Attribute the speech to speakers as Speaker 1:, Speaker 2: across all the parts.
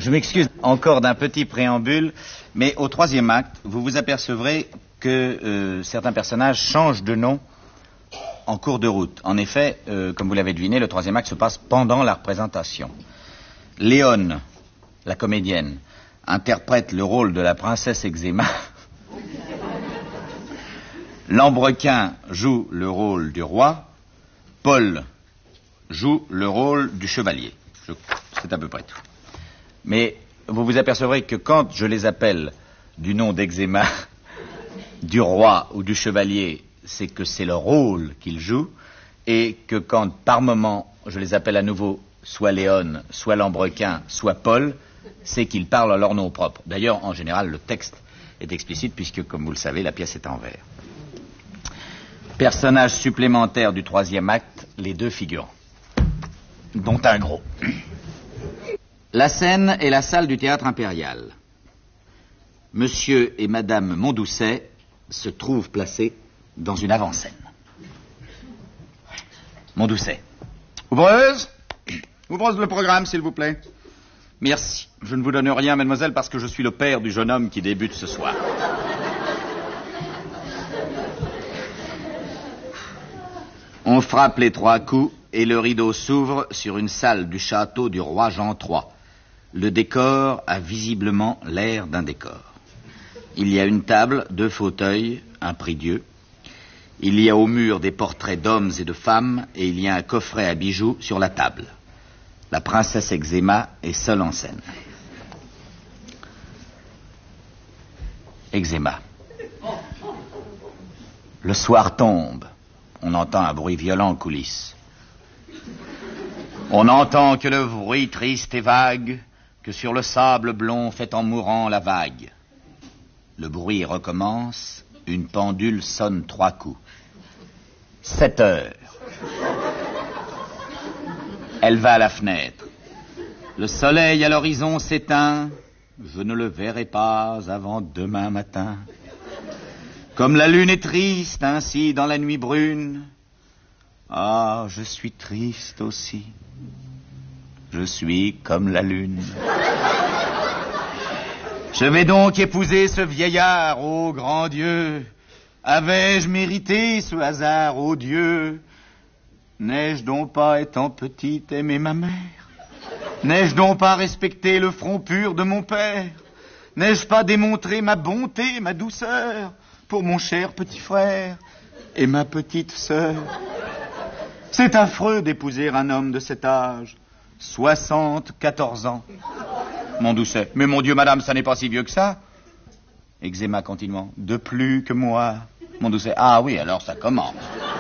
Speaker 1: Je m'excuse encore d'un petit préambule, mais au troisième acte, vous vous apercevrez que certains personnages changent de nom en cours de route. En effet, comme vous l'avez deviné, le troisième acte se passe pendant la représentation. Léone, la comédienne, interprète le rôle de la princesse Eczéma. Lambrequin joue le rôle du roi. Paul joue le rôle du chevalier. C'est à peu près tout. Mais vous vous apercevrez que quand je les appelle du nom d'Eczéma, du roi ou du chevalier, c'est que c'est le rôle qu'ils jouent, et que quand, par moment, je les appelle à nouveau soit Léone, soit Lambrequin, soit Paul, c'est qu'ils parlent à leur nom propre. D'ailleurs, en général, le texte est explicite, puisque, comme vous le savez, la pièce est en vers. Personnage supplémentaire du troisième acte, les deux figurants, dont un gros. La scène est la salle du théâtre impérial. Monsieur et Madame Mondoucet se trouvent placés dans une avant-scène. Mondoucet.
Speaker 2: Ouvreuse, ouvreuse le programme, s'il vous plaît.
Speaker 1: Merci. Je ne vous donne rien, mademoiselle, parce que je suis le père du jeune homme qui débute ce soir. On frappe les 3 coups et le rideau s'ouvre sur une salle du château du roi Jean III. Le décor a visiblement l'air d'un décor. Il y a une table, 2 fauteuils, un prie-dieu. Il y a au mur des portraits d'hommes et de femmes, et il y a un coffret à bijoux sur la table. La princesse Eczéma est seule en scène. Eczéma. Le soir tombe. On entend un bruit violent en coulisses. On n'entend que le bruit triste et vague que sur le sable blond fait en mourant la vague. Le bruit recommence, une pendule sonne 3 coups. 7 heures. Elle va à la fenêtre. Le soleil à l'horizon s'éteint. Je ne le verrai pas avant demain matin. Comme la lune est triste, ainsi dans la nuit brune. Ah, je suis triste aussi. Je suis comme la lune. Je vais donc épouser ce vieillard, ô grand Dieu. Avais-je mérité ce hasard, ô Dieu? N'ai-je donc pas, étant petite, aimé ma mère? N'ai-je donc pas respecté le front pur de mon père? N'ai-je pas démontré ma bonté, ma douceur pour mon cher petit frère et ma petite sœur? C'est affreux d'épouser un homme de cet âge. 74 ans. Mondoucet. Mais mon Dieu, madame, ça n'est pas si vieux que ça. Eczéma continuant. De plus que moi. Mondoucet. Ah oui, alors ça commence.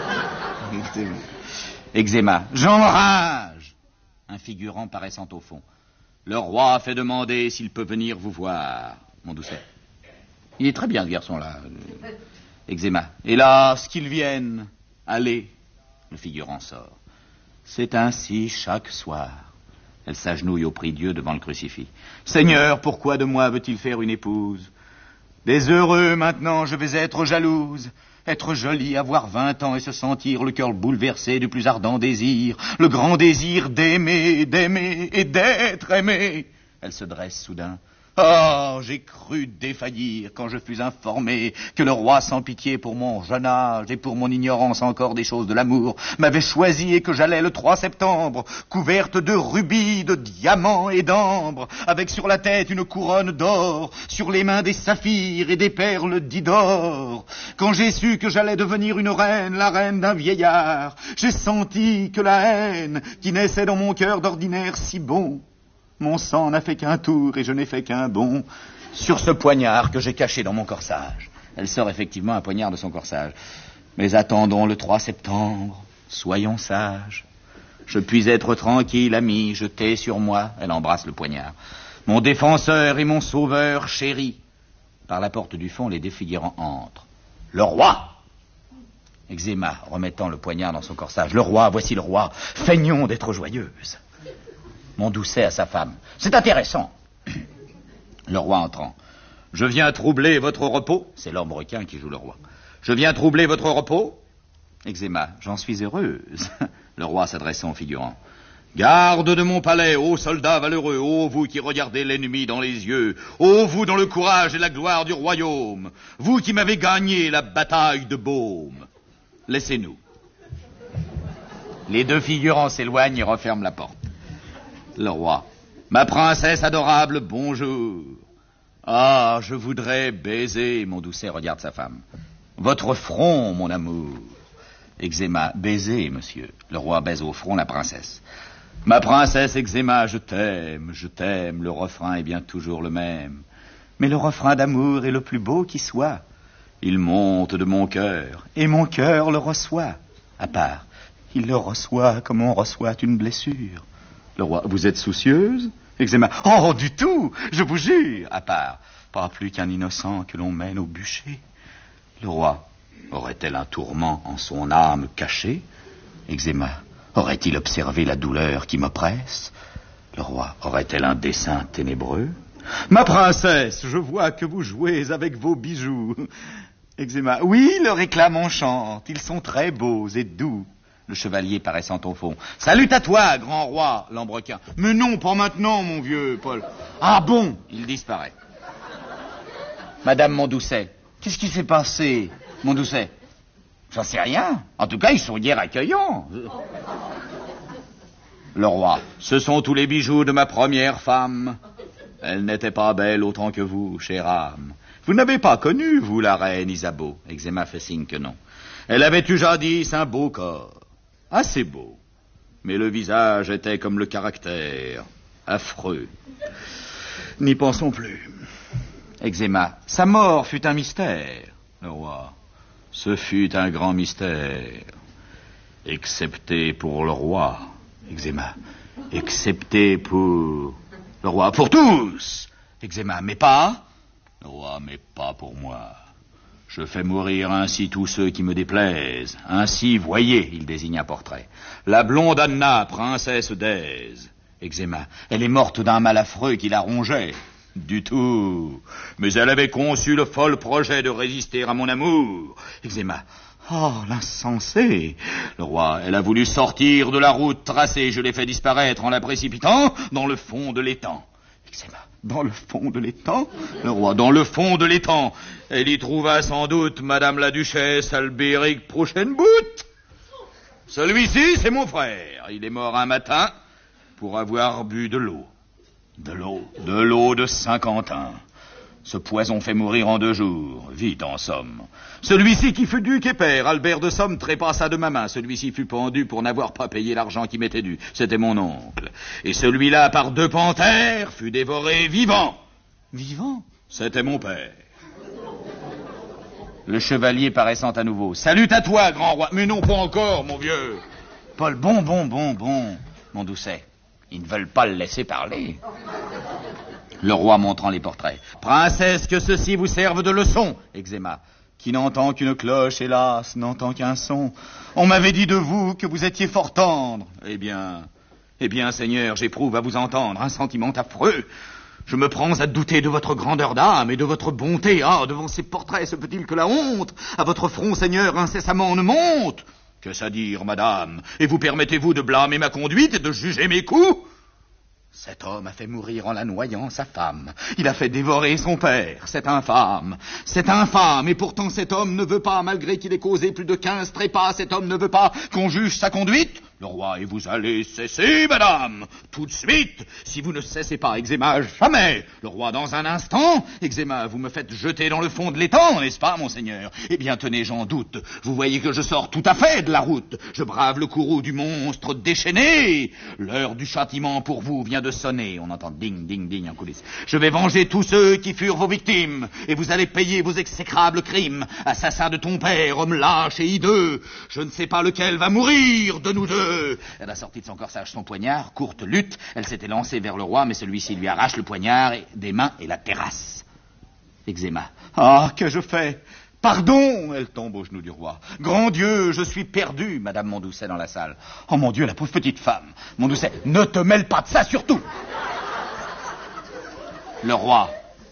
Speaker 1: Eczéma. J'enrage. Un figurant paraissant au fond. Le roi fait demander s'il peut venir vous voir. Mondoucet. Il est très bien, ce garçon-là. Eczéma. Hélas, qu'il vienne. Allez. Le figurant sort. C'est ainsi chaque soir. Elle s'agenouille au prie-dieu devant le crucifix. Seigneur, pourquoi de moi veut-il faire une épouse? Des heureux, maintenant, je vais être jalouse. Être jolie, avoir 20 ans et se sentir le cœur bouleversé du plus ardent désir. Le grand désir d'aimer, d'aimer et d'être aimé. Elle se dresse soudain. Oh, j'ai cru défaillir quand je fus informé que le roi sans pitié pour mon jeune âge et pour mon ignorance encore des choses de l'amour m'avait choisi et que j'allais le 3 septembre, couverte de rubis, de diamants et d'ambre, avec sur la tête une couronne d'or, sur les mains des saphirs et des perles d'Idor. Quand j'ai su que j'allais devenir une reine, la reine d'un vieillard, j'ai senti que la haine qui naissait dans mon cœur d'ordinaire si bon, mon sang n'a fait qu'un tour et je n'ai fait qu'un bond sur ce poignard que j'ai caché dans mon corsage. Elle sort effectivement un poignard de son corsage. Mais attendons le 3 septembre. Soyons sages. Je puis être tranquille, ami, jetez sur moi. Elle embrasse le poignard. Mon défenseur et mon sauveur chéri. Par la porte du fond, les 2 figurants entrent. Le roi! Eczéma, remettant le poignard dans son corsage. Le roi, voici le roi. Feignons d'être joyeuses. Mondoucet à sa femme. C'est intéressant. Le roi entrant. Je viens troubler votre repos. C'est Lambrequin qui joue le roi. Je viens troubler votre repos. Eczéma. J'en suis heureuse. Le roi s'adressant au figurant. Garde de mon palais, ô soldats valeureux, ô vous qui regardez l'ennemi dans les yeux, ô vous dont le courage et la gloire du royaume, vous qui m'avez gagné la bataille de Baume. Laissez-nous. Les deux figurants s'éloignent et referment la porte. Le roi. Ma princesse adorable, bonjour. Ah, je voudrais baiser, mon doucet regarde sa femme. Votre front, mon amour. Eczéma, baiser, monsieur. Le roi baise au front la princesse. Ma princesse Eczéma, je t'aime, le refrain est bien toujours le même. Mais le refrain d'amour est le plus beau qui soit. Il monte de mon cœur, et mon cœur le reçoit. À part, il le reçoit comme on reçoit une blessure. Le roi, vous êtes soucieuse? Eczéma, oh, du tout, je vous jure. À part, pas plus qu'un innocent que l'on mène au bûcher. Le roi, aurait-elle un tourment en son âme cachée? Eczéma, aurait-il observé la douleur qui m'oppresse? Le roi, aurait-elle un dessein ténébreux? Ma princesse, je vois que vous jouez avec vos bijoux. Eczéma, oui, le réclame enchante, ils sont très beaux et doux. Le chevalier paraissant au fond. Salut à toi, grand roi, Lambrequin. Mais non, pas maintenant, mon vieux Paul. Ah bon? Il disparaît. Madame Mondoucet, qu'est-ce qui s'est passé, Mondoucet? J'en sais rien. En tout cas, ils sont hier accueillants. Le roi. Ce sont tous les bijoux de ma première femme. Elle n'était pas belle autant que vous, chère âme. Vous n'avez pas connu, vous, la reine Isabeau. Eczéma fait signe que non. Elle avait eu jadis un beau corps. Assez beau. Mais le visage était comme le caractère. Affreux. N'y pensons plus. Eczéma. Sa mort fut un mystère. Le roi. Ce fut un grand mystère, excepté pour le roi. Eczéma. Excepté pour le roi. Pour tous. Eczéma. Mais pas. Le roi, mais pas pour moi. Je fais mourir ainsi tous ceux qui me déplaisent. Ainsi, voyez, il désigne un portrait. La blonde Anna, princesse d'Aise. Eczéma. Elle est morte d'un mal affreux qui la rongeait. Du tout. Mais elle avait conçu le fol projet de résister à mon amour. Eczéma. Oh, l'insensé. Le roi, elle a voulu sortir de la route tracée. Je l'ai fait disparaître en la précipitant dans le fond de l'étang. Eczéma. Dans le fond de l'étang? Le roi, dans le fond de l'étang. Elle y trouva sans doute Madame la Duchesse Albéric Prochaine-Boute. Celui-ci, c'est mon frère. Il est mort un matin pour avoir bu de l'eau. De l'eau de Saint-Quentin. Ce poison fait mourir en 2 jours. Vite, en somme. Celui-ci qui fut duc et père, Albert de Somme, trépassa de ma main. Celui-ci fut pendu pour n'avoir pas payé l'argent qui m'était dû. C'était mon oncle. Et celui-là, par 2 panthères, fut dévoré vivant. Vivant? C'était mon père. Le chevalier paraissant à nouveau. Salut à toi, grand roi. Mais non, pas encore, mon vieux. Paul, bon, mon doucet. Ils ne veulent pas le laisser parler. Le roi montrant les portraits. Princesse, que ceci vous serve de leçon. Eczéma. Qui n'entend qu'une cloche, hélas, n'entend qu'un son. On m'avait dit de vous que vous étiez fort tendre. Eh bien, Seigneur, j'éprouve à vous entendre un sentiment affreux. Je me prends à douter de votre grandeur d'âme et de votre bonté. Ah, devant ces portraits, se peut-il que la honte à votre front, Seigneur, incessamment ne monte? Que ça dire, madame? Et vous permettez-vous de blâmer ma conduite et de juger mes coups? Cet homme a fait mourir en la noyant sa femme. Il a fait dévorer son père. C'est infâme. C'est infâme. Et pourtant cet homme ne veut pas, malgré qu'il ait causé plus de 15 trépas, cet homme ne veut pas qu'on juge sa conduite. Le roi, et vous allez cesser, madame, tout de suite. Si vous ne cessez pas, Eczéma, jamais. Le roi, dans un instant. Eczéma, vous me faites jeter dans le fond de l'étang, n'est-ce pas, monseigneur? Eh bien, tenez, j'en doute. Vous voyez que je sors tout à fait de la route. Je brave le courroux du monstre déchaîné. L'heure du châtiment pour vous vient de sonner. On entend ding, ding, ding en coulisses. Je vais venger tous ceux qui furent vos victimes. Et vous allez payer vos exécrables crimes. Assassin de ton père, homme lâche et hideux. Je ne sais pas lequel va mourir de nous deux. Elle a sorti de son corsage son poignard, courte lutte, elle s'était lancée vers le roi, mais celui-ci lui arrache le poignard des mains et la terrasse. Eczéma. Ah, que je fais? Pardon! Elle tombe aux genoux du roi. Grand Dieu, je suis perdu, Madame Mondoucet dans la salle. Oh mon Dieu, la pauvre petite femme. Mondoucet, ne te mêle pas de ça surtout. Le roi.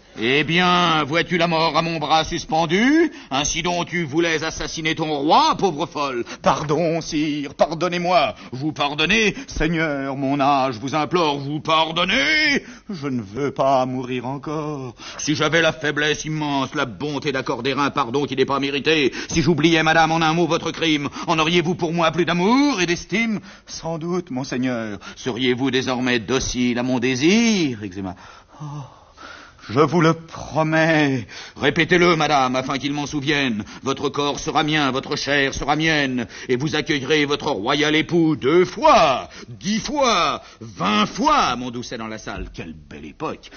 Speaker 1: Eh bien, vois-tu la mort à mon bras suspendu? Ainsi donc tu voulais assassiner ton roi, pauvre folle.
Speaker 2: Pardon, sire, pardonnez-moi.
Speaker 1: Vous pardonnez?
Speaker 2: Seigneur, mon âge vous implore, vous pardonnez. Je ne veux pas mourir encore.
Speaker 1: Si j'avais la faiblesse immense, la bonté d'accorder un pardon qui n'est pas mérité, si j'oubliais, madame, en un mot votre crime, en auriez-vous pour moi plus d'amour et d'estime?
Speaker 2: Sans doute, monseigneur.
Speaker 1: Seriez-vous désormais docile à mon désir, Eczéma?
Speaker 2: Oh. Je vous le promets.
Speaker 1: Répétez-le, madame, afin qu'il m'en souvienne. Votre corps sera mien, votre chair sera mienne, et vous accueillerez votre royal époux 2 fois, 10 fois, 20 fois, mon Doucet dans la salle. Quelle belle époque.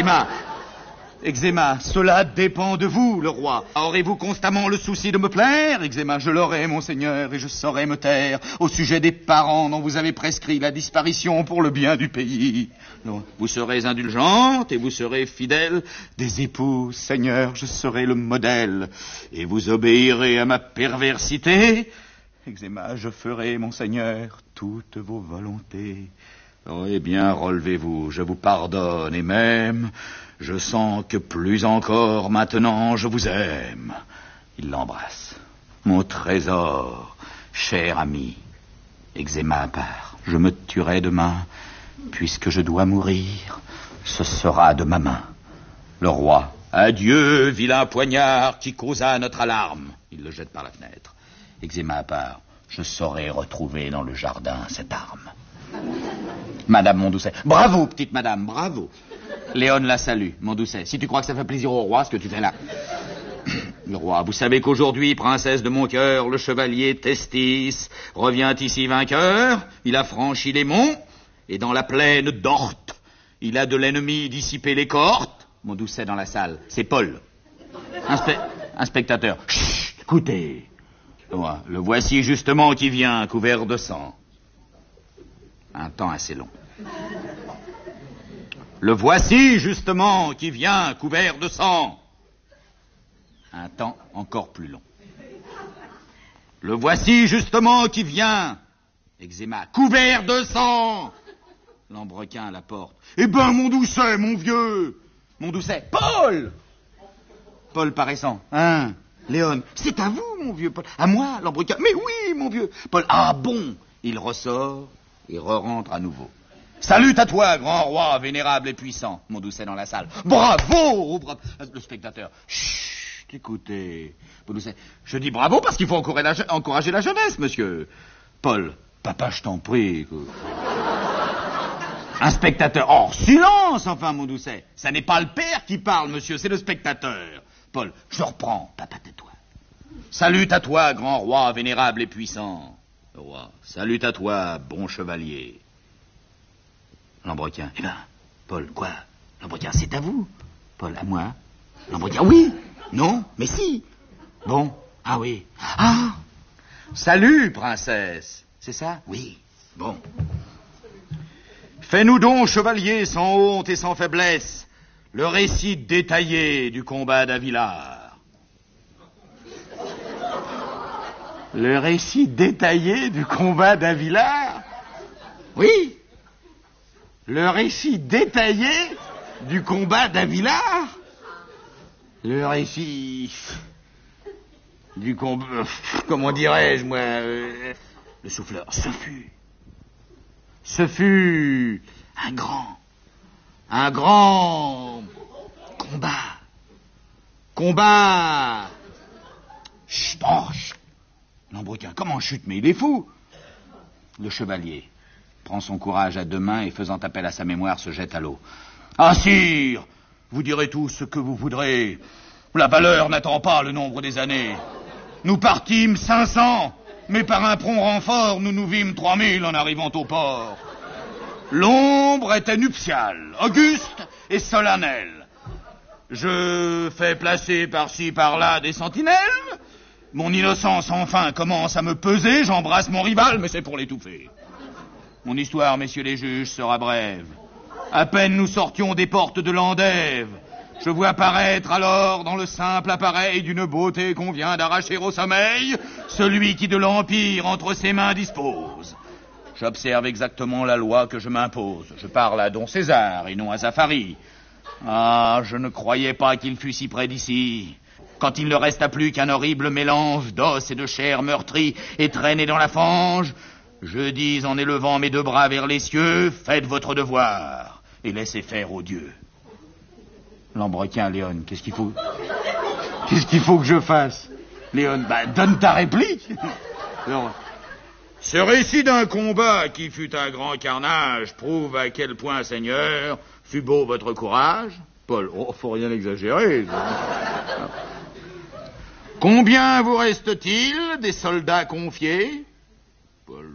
Speaker 1: Eczéma, cela dépend de vous, le roi. Aurez-vous constamment le souci de me plaire?
Speaker 2: Eczéma, je l'aurai, monseigneur, et je saurai me taire au sujet des parents dont vous avez prescrit la disparition pour le bien du pays.
Speaker 1: Non. Vous serez indulgente et vous serez fidèle.
Speaker 2: Des époux, seigneur, je serai le modèle.
Speaker 1: Et vous obéirez à ma perversité?
Speaker 2: Eczéma, je ferai, monseigneur, toutes vos volontés.
Speaker 1: Oh, eh bien, relevez-vous, je vous pardonne, et même, je sens que plus encore maintenant je vous aime. Il l'embrasse. Mon trésor, cher ami. Eczéma à part, je me tuerai demain, puisque je dois mourir, ce sera de ma main. Le roi, adieu, vilain poignard qui causa notre alarme. Il le jette par la fenêtre. Eczéma à part, je saurai retrouver dans le jardin cette arme. Madame Mondoucet. Bravo, petite madame, bravo. Léon la salue, Mondoucet. Si tu crois que ça fait plaisir au roi, ce que tu fais là. Le roi, vous savez qu'aujourd'hui, princesse de mon cœur, le chevalier Testis revient ici vainqueur. Il a franchi les monts, et dans la plaine d'Orte, il a de l'ennemi dissipé les cohortes. Mondoucet dans la salle, c'est Paul. Un spectateur. Chut, écoutez. Le voici justement qui vient, couvert de sang. Un temps assez long. Le voici, justement, qui vient, couvert de sang. Un temps encore plus long. Le voici, justement, qui vient. Eczéma, couvert de sang. Lambrequin à la porte. Eh ben, Mondoucet, mon vieux. Mondoucet, Paul. Paul paraissant. Hein, Léon, c'est à vous, mon vieux Paul. À moi, Lambrequin. Mais oui, mon vieux. Paul, ah bon. Il ressort et re-rentre à nouveau. Salut à toi, grand roi, vénérable et puissant, Mondoucet dans la salle. Bravo, le spectateur. Chut, écoutez, Mondoucet. Je dis bravo parce qu'il faut encourager la jeunesse, monsieur. Paul, papa, je t'en prie. Un spectateur. Oh, silence, enfin, Mondoucet. Ça n'est pas le père qui parle, monsieur, c'est le spectateur. Paul, je reprends, papa, tais-toi. Salut à toi, grand roi, vénérable et puissant. Le roi, salut à toi, bon chevalier. Lambrequin, eh ben, Paul, quoi? Lambrequin, c'est à vous. Paul, à moi? Lambrequin, oui. Non, mais si. Bon, ah oui. Ah, salut, princesse. C'est ça? Oui. Bon. Fais-nous donc, chevalier, sans honte et sans faiblesse, le récit détaillé du combat d'Avillard. Le récit détaillé du combat d'Avillard? Oui. Le récit détaillé du combat d'Avillard? Le récit du combat... Comment dirais-je, moi... le souffleur. Ce fut un grand combat. Chut, Lambrequin, comment chute, mais il est fou. Le chevalier prend son courage à 2 mains et faisant appel à sa mémoire se jette à l'eau. Ah, sire, vous direz tout ce que vous voudrez. La valeur n'attend pas le nombre des années. Nous partîmes 500, mais par un prompt renfort, nous nous vîmes 3000 en arrivant au port. L'ombre était nuptiale, auguste et solennelle. Je fais placer par-ci, par-là des sentinelles. Mon innocence, enfin, commence à me peser. J'embrasse mon rival, mais c'est pour l'étouffer. Mon histoire, messieurs les juges, sera brève. À peine nous sortions des portes de l'Andève, je vois apparaître alors, dans le simple appareil d'une beauté qu'on vient d'arracher au sommeil, celui qui de l'Empire entre ses mains dispose. J'observe exactement la loi que je m'impose. Je parle à Don César et non à Zacharie. Ah, je ne croyais pas qu'il fût si près d'ici. Quand il ne resta plus qu'un horrible mélange d'os et de chair meurtrie et traînée dans la fange, je dis en élevant mes deux bras vers les cieux, faites votre devoir et laissez faire aux dieux. Lambrequin, Léon, qu'est-ce qu'il faut que je fasse? Léon, donne ta réplique. Alors, ce récit d'un combat qui fut un grand carnage prouve à quel point, Seigneur, fut beau votre courage. Paul, faut rien exagérer. Combien vous reste-t-il des soldats confiés? Paul.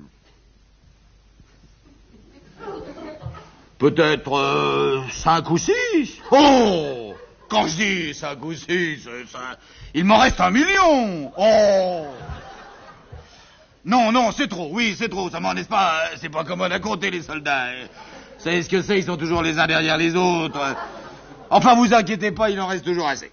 Speaker 1: Peut-être 5 ou 6. Oh! Quand je dis 5 ou 6, il m'en reste 1 million. Oh! Non, c'est trop. Oui, c'est trop. Ça m'en est pas. C'est pas commode à compter, les soldats. Vous savez ce que c'est? Ils sont toujours les uns derrière les autres. Enfin, vous inquiétez pas, il en reste toujours assez.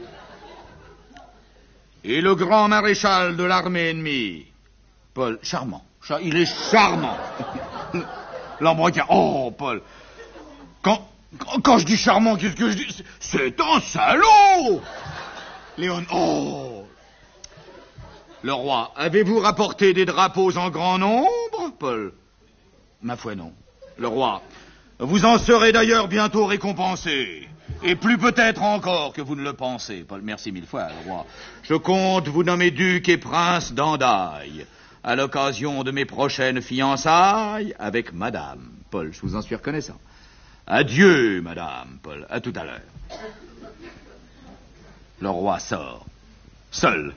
Speaker 1: Et le grand maréchal de l'armée ennemie? Paul, charmant. Il est charmant. Lambrequin. Oh, Paul. Quand je dis charmant, qu'est-ce que je dis? C'est un salaud. Léon. Oh. Le roi, avez-vous rapporté des drapeaux en grand nombre, Paul? Ma foi, non. Le roi, vous en serez d'ailleurs bientôt récompensé. Et plus peut-être encore que vous ne le pensez, Paul. Merci 1000 fois, le roi. Je compte vous nommer duc et prince d'Andaille, à l'occasion de mes prochaines fiançailles avec madame. Paul, je vous en suis reconnaissant. Adieu, madame, Paul. À tout à l'heure. Le roi sort. Seul.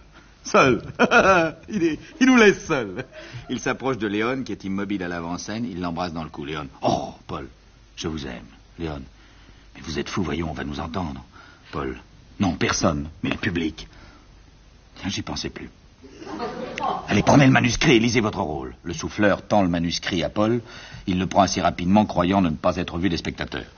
Speaker 1: Il nous laisse seuls. Il s'approche de Léon, qui est immobile à l'avant-scène. Il l'embrasse dans le cou. Léon. Oh, Paul, je vous aime. Léon. Mais vous êtes fou, voyons, on va nous entendre. Paul. Non, personne, mais le public. Tiens, j'y pensais plus. Allez, prenez le manuscrit et lisez votre rôle. Le souffleur tend le manuscrit à Paul. Il le prend assez rapidement, croyant ne pas être vu des spectateurs.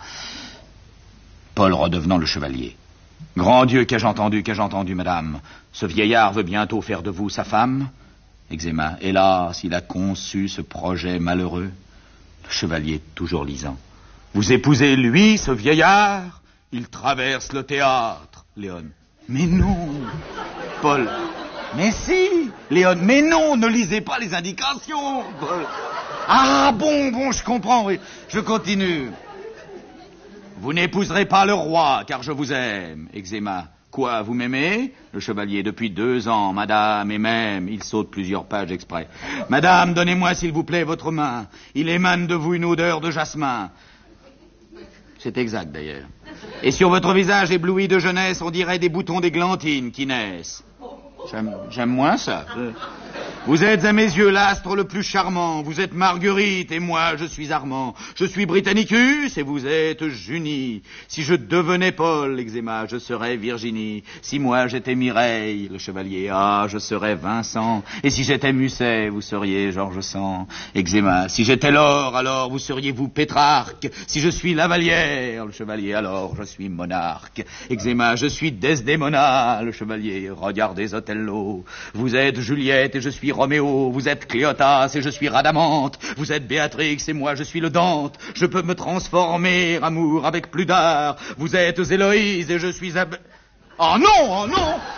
Speaker 1: Paul redevenant le chevalier. Grand Dieu, qu'ai-je entendu, madame. Ce vieillard veut bientôt faire de vous sa femme. Eczéma, hélas, il a conçu ce projet malheureux. Le chevalier, toujours lisant. Vous épousez lui, ce vieillard? Il traverse le théâtre. Léon. Mais non. Paul. Mais si. Léon. Mais non, ne lisez pas les indications. Paul. Ah, bon, je comprends, oui. Je continue. Vous n'épouserez pas le roi, car je vous aime. Eczéma. Quoi, vous m'aimez? Le chevalier, depuis 2 ans, madame, et même, il saute plusieurs pages exprès. Madame, donnez-moi, s'il vous plaît, votre main. Il émane de vous une odeur de jasmin. C'est exact, d'ailleurs. Et sur votre visage ébloui de jeunesse, on dirait des boutons d'églantine qui naissent. J'aime moins ça. Vous êtes à mes yeux l'astre le plus charmant. Vous êtes Marguerite et moi je suis Armand. Je suis Britannicus et vous êtes Junie. Si je devenais Paul, Eczéma, je serais Virginie. Si moi j'étais Mireille, le chevalier, je serais Vincent. Et si j'étais Musset, vous seriez Georges Sand. Eczéma, si j'étais Laure, alors vous seriez vous Pétrarque. Si je suis la Vallière, le chevalier, alors je suis monarque. Eczéma, je suis Desdémona, le chevalier. Regardez Othello. Vous êtes Juliette et je suis Roméo, vous êtes Cléotas et je suis Radamante, vous êtes Béatrix et moi je suis le Dante, je peux me transformer, amour, avec plus d'art, vous êtes Héloïse et je suis Oh non,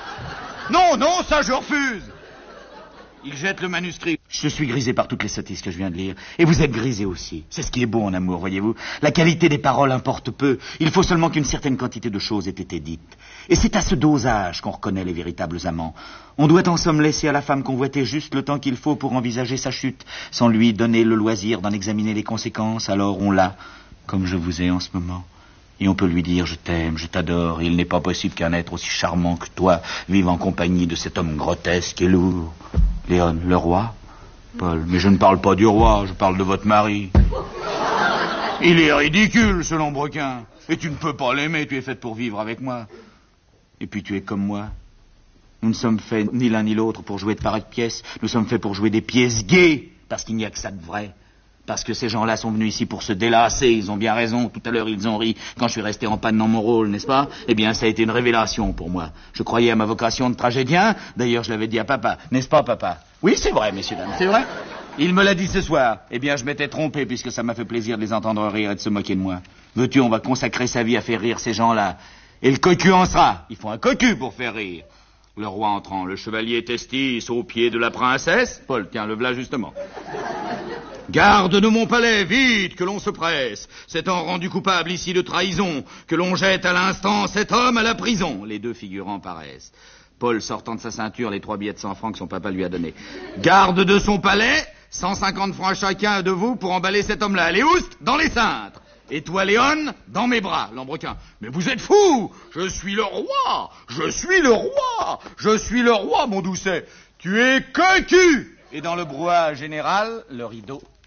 Speaker 1: non, ça je refuse. Il jette le manuscrit. Je suis grisé par toutes les sottises que je viens de lire. Et vous êtes grisé aussi. C'est ce qui est beau en amour, voyez-vous. La qualité des paroles importe peu. Il faut seulement qu'une certaine quantité de choses ait été dites. Et c'est à ce dosage qu'on reconnaît les véritables amants. On doit en somme laisser à la femme convoitée juste le temps qu'il faut pour envisager sa chute, sans lui donner le loisir d'en examiner les conséquences. Alors on l'a, comme je vous ai en ce moment. Et on peut lui dire, je t'aime, je t'adore, et il n'est pas possible qu'un être aussi charmant que toi vive en compagnie de cet homme grotesque et lourd. Léon, le roi? Paul, mais je ne parle pas du roi, je parle de votre mari. Il est ridicule, ce lambrequin. Et tu ne peux pas l'aimer, tu es faite pour vivre avec moi. Et puis tu es comme moi. Nous ne sommes faits ni l'un ni l'autre pour jouer de pareilles pièces. Nous sommes faits pour jouer des pièces gaies, parce qu'il n'y a que ça de vrai. Parce que ces gens-là sont venus ici pour se délasser, ils ont bien raison. Tout à l'heure, ils ont ri quand je suis resté en panne dans mon rôle, n'est-ce pas? Eh bien, ça a été une révélation pour moi. Je croyais à ma vocation de tragédien. D'ailleurs, je l'avais dit à papa. N'est-ce pas, papa? Oui, c'est vrai, messieurs, dames, c'est vrai.
Speaker 2: Il me l'a dit ce soir. Eh bien, je m'étais trompé puisque ça m'a fait plaisir de les entendre rire et de se moquer de moi. Veux-tu, on va consacrer sa vie à faire rire ces gens-là. Et le cocu en sera. Il faut un cocu pour faire rire. Le roi entrant, le chevalier Testis au pied de la princesse. Paul, tiens, le voilà justement. Garde de mon palais, vite, que l'on se presse. S'étant rendu coupable ici de trahison, que l'on jette à l'instant cet homme à la prison. Les deux figurants paraissent. Paul sortant de sa ceinture les 3 billets de 100 francs que son papa lui a donnés. Garde de son palais, 150 francs chacun de vous pour emballer cet homme-là. Allez, oust, dans les cintres. Et toi, Léon, dans mes bras, Lambrequin. Mais vous êtes fous! Je suis le roi! Je suis le roi! Je suis le roi, mon Doucet! Tu es cocu! Et dans le brouhaha général, le rideau